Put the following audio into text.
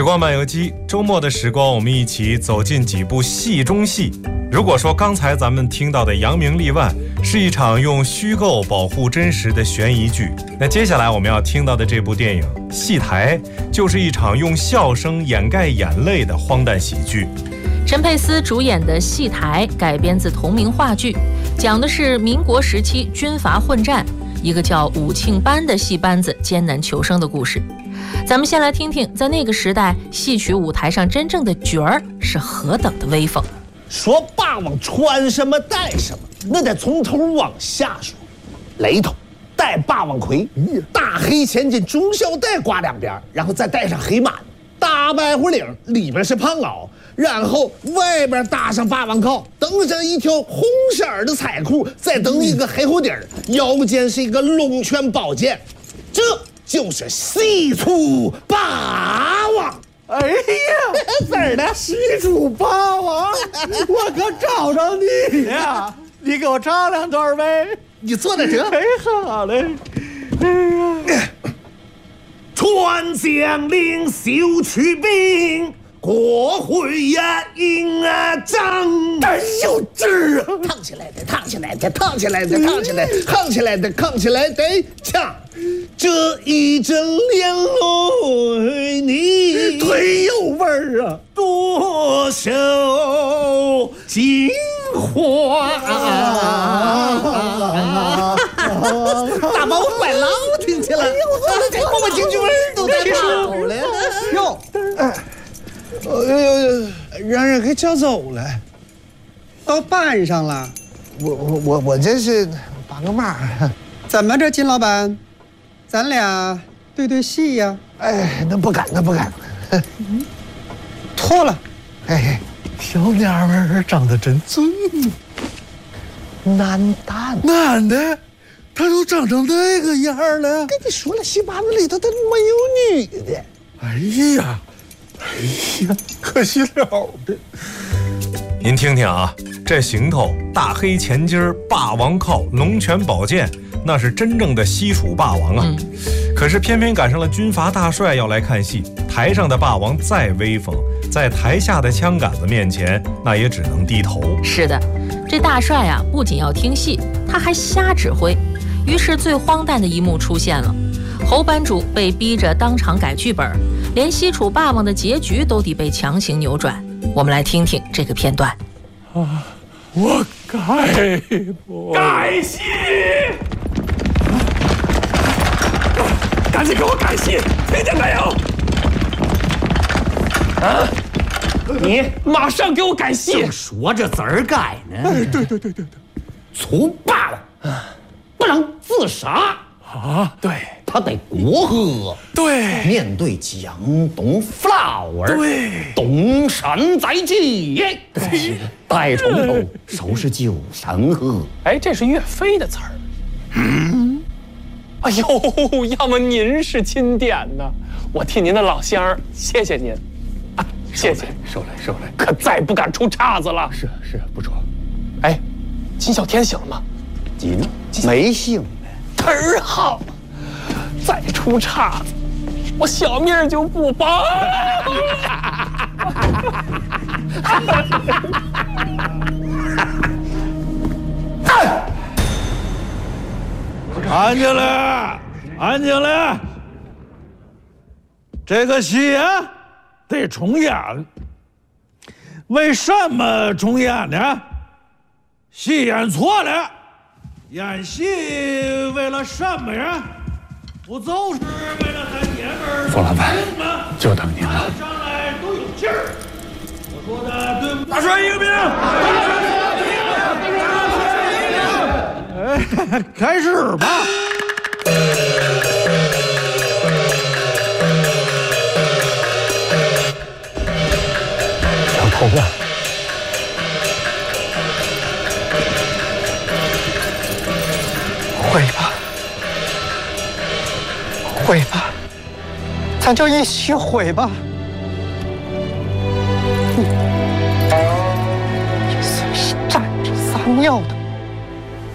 光漫游记，周末的时光，我们一起走进几部戏中戏。如果说刚才咱们听到的《扬名立万》是一场用虚构保护真实的悬疑剧，那接下来我们要听到的这部电影《戏台》就是一场用笑声掩盖眼泪的荒诞喜剧。 陈佩斯主演的《戏台》改编自同名话剧，讲的是民国时期军阀混战，一个叫武庆班的戏班子艰难求生的故事。咱们先来听听，在那个时代，戏曲舞台上真正的角儿是何等的威风。 说霸王穿什么戴什么，那得从头往下说。雷头戴霸王盔，大黑前襟中小带挂两边，然后再戴上黑马，大白虎领里边是胖袄，然后外边搭上霸王靠，蹬上一条红色的彩裤，再蹬一个黑虎底儿，腰间是一个龙泉宝剑，这就是西楚霸王。 哎呀，字儿的西楚霸王，我可找着你呀！你给我唱两段呗。 你坐在这， 哎，好嘞。哎呀， 川江令休去兵，国会也应张。 哎呦，这啊， 烫起来的，烫起来的，烫起来的，烫起来，烫起来的，烫起来的，呛！这一阵连泪，你忒有味儿啊！ 多少金花。大宝快老听起来，我京剧味儿都带跑了哟！让人给叫走了， 到班上了。 我这是帮个忙。 怎么着，金老板，咱俩对戏呀？ 哎，那不敢，那不敢。 脱了。 哎， 小娘们儿长得真俊。 男的， 男的，他都长成那个样了。 跟你说了，戏班子里头都没有女的。 哎呀，可惜了的。 您听听啊，这行头，大黑前襟，霸王靠，龙泉宝剑，那是真正的西楚霸王啊。可是偏偏赶上了军阀大帅要来看戏，台上的霸王再威风，在台下的枪杆子面前，那也只能低头。 是的，这大帅啊，不仅要听戏，他还瞎指挥。于是最荒诞的一幕出现了，侯班主被逼着当场改剧本，连西楚霸王的结局都得被强行扭转。我们来听听这个片段。 我改戏，赶紧给我改戏，听见没有？啊！你马上给我改戏！ 正说着字儿改呢。 哎，对， 楚霸王不能自杀啊！对， 他得国和。 对， 面对江东 flower， 对， 东山再起，对，戴重头收拾九山河。 哎，这是岳飞的词儿。哎呦，要么您是钦点呢，我替您的老乡儿谢谢您。谢谢， 收来， 可再不敢出岔子了。 是，不出。 哎，金小天醒了吗？ 没醒呢。 忒儿好，再出岔子，我小命就不保。 安静了，这个戏啊得重演。为什么重演呢？戏演错了。演戏为了什么呀？不就是为了咱爷们儿？ 冯老板，就等您了。 上来都有劲儿。我说的对不对？大帅一个兵！哎，开始吧。 上头了。 毁吧，咱就一起毁吧。你算是占着撒尿的。